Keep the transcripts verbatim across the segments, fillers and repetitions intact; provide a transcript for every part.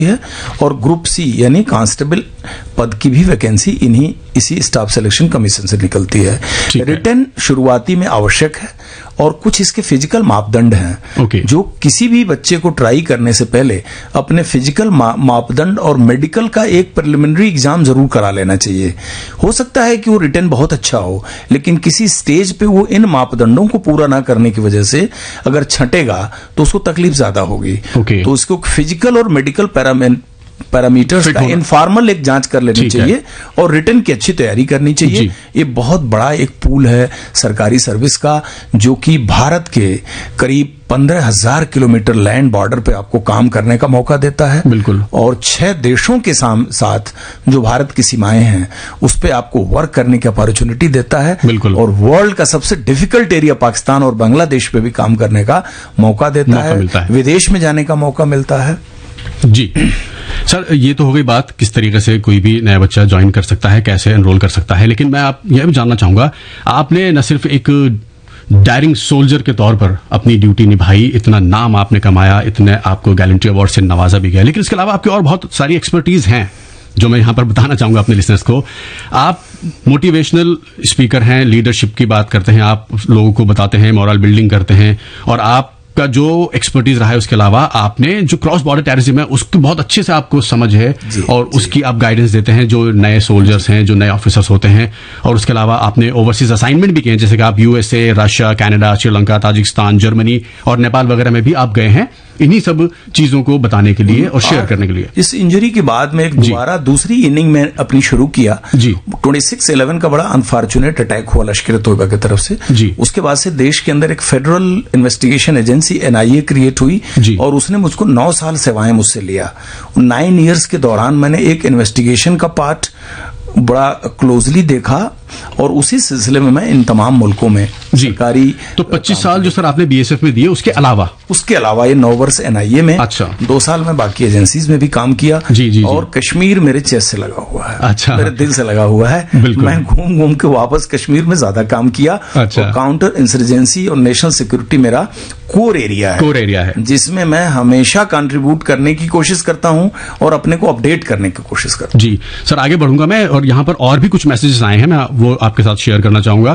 है और group C यानी कांस्टेबल पद की भी वैकेंसी इन्हीं इसी स्टाफ सिलेक्शन कमीशन से निकलती है। रिटन शुरुआती में आवश्यक है और कुछ इसके फिजिकल मापदंड हैं okay. जो किसी भी बच्चे को ट्राई करने से पहले अपने फिजिकल मा, मापदंड और मेडिकल का एक प्रिलिमिनरी एग्जाम जरूर करा लेना चाहिए। हो सकता है कि वो रिटन बहुत अच्छा हो, लेकिन किसी स्टेज पे वो इन मापदंडों को पूरा ना करने की वजह से अगर छंटेगा तो उसको तकलीफ ज्यादा होगी। okay. तो उसको फिजिकल और मेडिकल पैरामीटर पैरामीटर्स का इनफॉर्मल एक जांच कर लेनी चाहिए और रिटन की अच्छी तैयारी करनी चाहिए। ये बहुत बड़ा एक पूल है सरकारी सर्विस का जो कि भारत के करीब पंद्रह हजार किलोमीटर लैंड बॉर्डर पे आपको काम करने का मौका देता है। बिल्कुल। और छह देशों के साथ जो भारत की सीमाएं हैं उस पे आपको वर्क करने की अपॉर्चुनिटी देता है। बिल्कुल। और वर्ल्ड का सबसे डिफिकल्ट एरिया पाकिस्तान और बांग्लादेश पे भी काम करने का मौका देता मौका है, मिलता है। विदेश में जाने का मौका मिलता है। जी सर, ये तो हो गई बात किस तरीके से कोई भी नया बच्चा ज्वाइन कर सकता है, कैसे एनरोल कर सकता है। लेकिन मैं आप यह भी जानना चाहूंगा, आपने न सिर्फ एक डायरिंग सोल्जर के तौर पर अपनी ड्यूटी निभाई, इतना नाम आपने कमाया, इतने आपको गैलेंट्री अवार्ड से नवाजा भी गया, लेकिन इसके अलावा आपकी और बहुत सारी एक्सपर्टीज हैं जो मैं यहां पर बताना चाहूंगा अपने लिसनर्स को। आप मोटिवेशनल स्पीकर हैं, लीडरशिप की बात करते हैं, आप लोगों को बताते हैं, मोरल बिल्डिंग करते हैं, और आप का जो एक्सपर्टीज रहा है उसके अलावा आपने जो क्रॉस बॉर्डर टेररिज्म है उसकी बहुत अच्छे से आपको समझ है और उसकी आप गाइडेंस देते हैं जो नए सोल्जर्स हैं, जो नए ऑफिसर्स होते हैं। और उसके अलावा आपने ओवरसीज असाइनमेंट भी किए, जैसे कि आप USA, Russia, Canada, Sri Lanka, Tajikistan, Germany और नेपाल वगैरह में भी आप गए हैं, इन्हीं सब चीजों को बताने के लिए और शेयर करने के लिए। इस इंजरी के बाद में एक दोबारा दूसरी इनिंग में अपनी शुरू किया जी। छब्बीस ग्यारह का बड़ा अनफॉर्चुनेट अटैक हुआ लश्कर तोयबा की तरफ से जी। उसके बाद से देश के अंदर एक federal investigation agency NIA create हुई जी। और उसने मुझको नौ साल सेवाएं मुझसे लिया। नाइन इयर्स के दौरान मैंने एक इन्वेस्टिगेशन का पार्ट बड़ा क्लोजली देखा और उसी सिलसिले में मैं इन तमाम मुल्कों में सरकारी तो पच्चीस साल जो सर आपने बीएसएफ में दिए, उसके अलावा उसके अलावा ये नौ वर्ष एनआईए में, अच्छा, दो साल में बाकी एजेंसीज में भी काम किया। जी, जी, और जी। कश्मीर मेरे चेस्ट से लगा हुआ है, अच्छा, मेरे दिल से लगा हुआ है। मैं घूम घूम के वापस कश्मीर में ज्यादा काम किया। अच्छा। और काउंटर इंसर्जेंसी और नेशनल सिक्योरिटी मेरा कोर एरिया है, कोर एरिया है जिसमें मैं हमेशा कंट्रीब्यूट करने की कोशिश करता हूं और अपने को अपडेट करने की कोशिश करता हूं। जी सर, आगे बढ़ूंगा मैं, और यहां पर और भी कुछ मैसेजेस आए हैं, मैं वो आपके साथ शेयर करना चाहूंगा।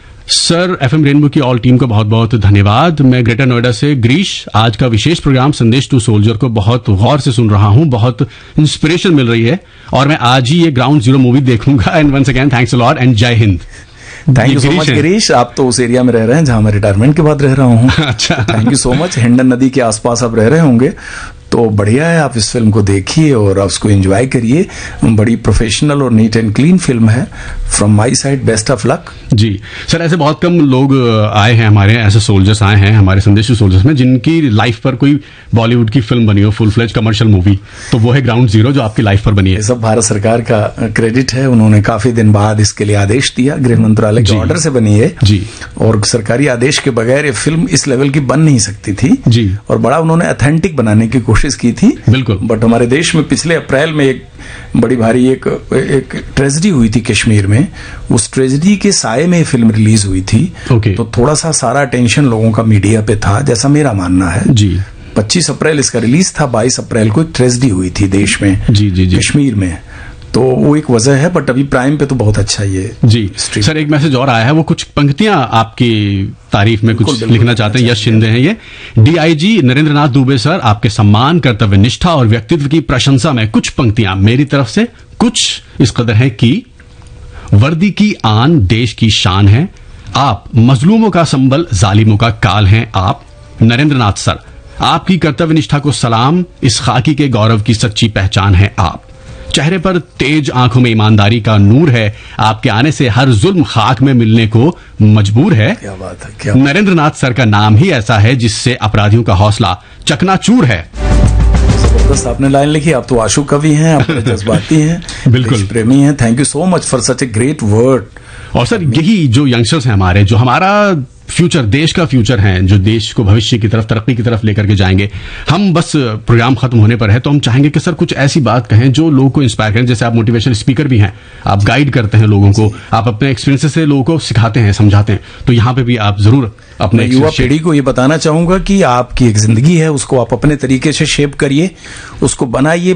सर, एफएम रेनबो की ऑल टीम को बहुत बहुत धन्यवाद। मैं ग्रेटर नोएडा से ग्रीश, आज का विशेष प्रोग्राम संदेश टू सोल्जर को बहुत गौर से सुन रहा हूं, बहुत इंस्पिरेशन मिल रही है और मैं आज ही ये ग्राउंड जीरो मूवी देखूंगा। And once again thanks a lot and जय Hind. Thank you so much Girish, आप तो उस एरिया में रह रहे हैं जहां मैं रिटायरमेंट के बाद रह रहा हूं। अच्छा, thank you so much. Hindon नदी के आसपास आप रह रहे होंगे तो बढ़िया है, आप इस फिल्म को देखिए और आप उसको एंजॉय करिए। बड़ी प्रोफेशनल और नीट एंड क्लीन फिल्म है। From my side best of luck. Ji sir, ऐसे बहुत कम लोग आए हैं हमारे, ऐसे सोल्जर्स आए हैं हमारे संदेश सोल्जर्स में जिनकी लाइफ पर कोई बॉलीवुड की फिल्म बनी हो, फुल फ्लेज कमर्शियल मूवी, तो वो है ग्राउंड जीरो जो आपकी लाइफ पर बनी है। ये सब भारत सरकार का क्रेडिट है, उन्होंने काफी दिन बाद इसके लिए आदेश दिया, गृह मंत्रालय के ऑर्डर से बनी है जी। और सरकारी आदेश के बगैर ये फिल्म इस लेवल की बन नहीं सकती थी जी। और बड़ा उन्होंने ऑथेंटिक बनाने की कोशिश की थी। बिल्कुल। बट हमारे देश में पिछले अप्रैल में एक बड़ी भारी एक एक ट्रेजेडी हुई थी कश्मीर में, उस ट्रेजेडी के साये में फिल्म रिलीज हुई थी। okay. तो थोड़ा सा सारा अटेंशन लोगों का मीडिया पे था, जैसा मेरा मानना है जी। पच्चीस अप्रैल इसका रिलीज था, बाईस अप्रैल को एक ट्रेजेडी हुई थी देश में जी जी जी कश्मीर में, तो वो एक वजह है। बट अभी प्राइम पे तो बहुत अच्छा ये जी। सर, एक मैसेज और आया है, वो कुछ पंक्तियां आपकी तारीफ में कुछ लिखना चाहते हैं। यश शिंदे हैं ये। डीआईजी नरेंद्र नाथ दुबे सर, आपके सम्मान, कर्तव्य निष्ठा और व्यक्तित्व की प्रशंसा में कुछ पंक्तियां मेरी तरफ से। कुछ इस कदर है कि वर्दी की आन देश की शान है, आप मजलूमों का संबल, जालिमों का काल हैं आप। नरेंद्र नाथ सर, आपकी कर्तव्य निष्ठा को सलाम, इस खाकी के गौरव की सच्ची पहचान है आप। चेहरे पर तेज, आंखों में ईमानदारी का नूर है, आपके आने से हर जुल्म खाक में मिलने को मजबूर है। क्या बात है, क्या नरेंद्र नाथ सर का नाम ही ऐसा है जिससे अपराधियों का हौसला चकनाचूर है। जबरदस्त आपने लाइन लिखी। आप तो आशु कवि हैं, आप जज्बाती हैं, बिल्कुल प्रेमी हैं। Thank you so much for such a great word. और सर, यही जो यंगस्टर्स हैं हमारे, जो हमारा फ्यूचर, देश का फ्यूचर हैं, जो देश को भविष्य की तरफ, तरक्की की तरफ लेकर के जाएंगे। हम बस प्रोग्राम खत्म होने पर है तो हम चाहेंगे कि सर कुछ ऐसी बात कहें जो लोगों को इंस्पायर करें। जैसे आप मोटिवेशनल स्पीकर भी हैं, आप गाइड करते हैं लोगों को, आप अपने एक्सपीरियंस से लोगों को सिखाते हैं, समझाते हैं, तो यहाँ पे भी आप जरूर अपने युवा पीढ़ी को ये बताना चाहूंगा कि आपकी एक जिंदगी है, उसको आप अपने तरीके से शेप करिए, उसको बनाइए,